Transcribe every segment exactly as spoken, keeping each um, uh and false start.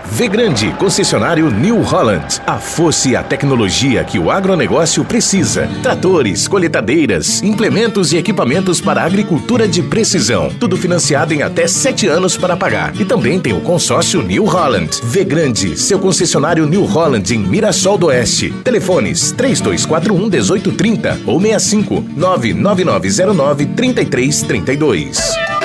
V Grande, concessionário New Holland. A força e a tecnologia que o agronegócio precisa. Tratores, colheitadeiras, implementos e equipamentos para a agricultura de precisão. Tudo financiado em até sete anos para pagar. E também tem o consórcio New Holland. V Grande, seu concessionário New Holland em Mirassol do Oeste. Telefones três dois quatro um, um oito três zero ou seis cinco, nove nove nove zero nove, três três três dois.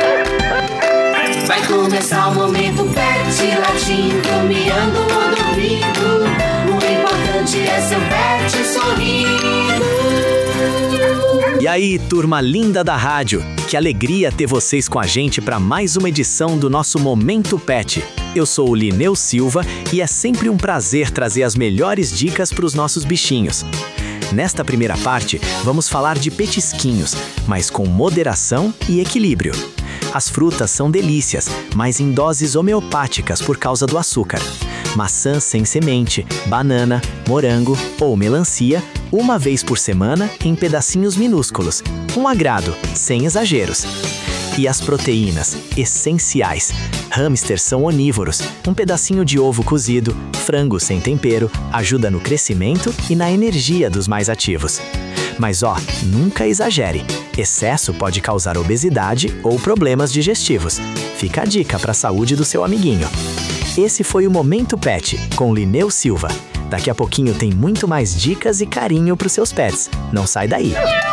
Vai começar o momento pet, latindo, miando ou dormindo. O importante é seu pet sorrindo. E aí, turma linda da rádio, que alegria ter vocês com a gente para mais uma edição do nosso Momento Pet. Eu sou o Lineu Silva e é sempre um prazer trazer as melhores dicas para os nossos bichinhos. Nesta primeira parte, vamos falar de petisquinhos, mas com moderação e equilíbrio. As frutas são delícias, mas em doses homeopáticas por causa do açúcar. Maçã sem semente, banana, morango ou melancia, uma vez por semana em pedacinhos minúsculos. Um agrado, sem exageros. E as proteínas, essenciais. Hamsters são onívoros. Um pedacinho de ovo cozido, frango sem tempero, ajuda no crescimento e na energia dos mais ativos. Mas ó, nunca exagere. Excesso pode causar obesidade ou problemas digestivos. Fica a dica para a saúde do seu amiguinho. Esse foi o Momento Pet, com Lineu Silva. Daqui a pouquinho tem muito mais dicas e carinho para os seus pets. Não sai daí!